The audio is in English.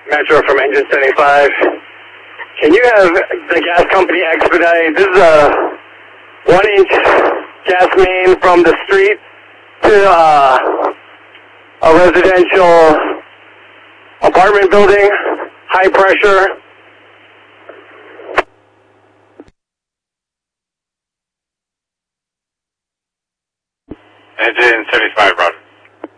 Metro from Engine 75. Can you have the gas company expedite? This is a 1-inch gas main from the street to a residential apartment building, high pressure. Engine 75, Roger.